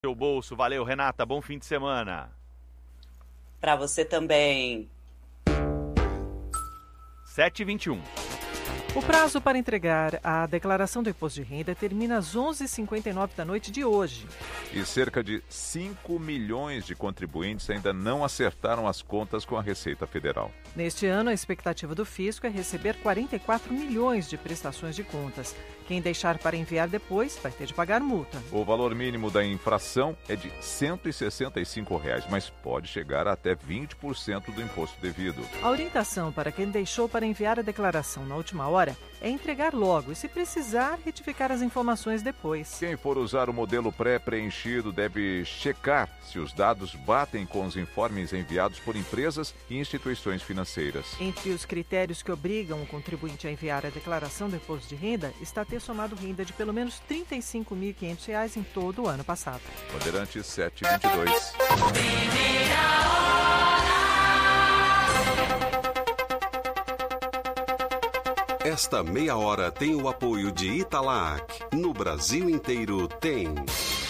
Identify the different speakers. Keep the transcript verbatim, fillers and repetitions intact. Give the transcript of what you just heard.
Speaker 1: seu bolso. Valeu, Renata. Bom fim de semana.
Speaker 2: Para você também.
Speaker 1: sete e vinte e um.
Speaker 3: O prazo para entregar a declaração do imposto de renda termina às onze e cinquenta e nove da noite de hoje.
Speaker 4: E cerca de cinco milhões de contribuintes ainda não acertaram as contas com a Receita Federal.
Speaker 3: Neste ano, a expectativa do fisco é receber quarenta e quatro milhões de prestações de contas. Quem deixar para enviar depois vai ter de pagar multa.
Speaker 4: O valor mínimo da infração é de cento e sessenta e cinco reais, mas pode chegar a até vinte por cento do imposto devido.
Speaker 3: A orientação para quem deixou para enviar a declaração na última hora é entregar logo e, se precisar, retificar as informações depois.
Speaker 4: Quem for usar o modelo pré-preenchido deve checar se os dados batem com os informes enviados por empresas e instituições financeiras.
Speaker 3: Entre os critérios que obrigam o contribuinte a enviar a declaração do imposto de renda está ter somado renda de pelo menos trinta e cinco mil e quinhentos reais em todo o ano passado.
Speaker 4: Bandeirantes sete e vinte e dois.
Speaker 5: Esta meia hora tem o apoio de Italac. No Brasil inteiro tem.